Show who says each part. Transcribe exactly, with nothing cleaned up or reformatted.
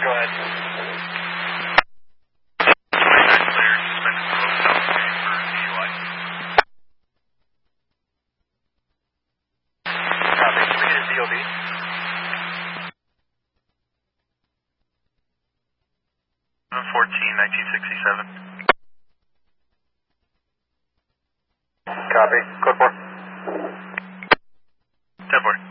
Speaker 1: go ahead. Copy. Can we get a D O B?
Speaker 2: fourteen, nineteen sixty-seven.
Speaker 1: Copy. Code four.
Speaker 2: ten four.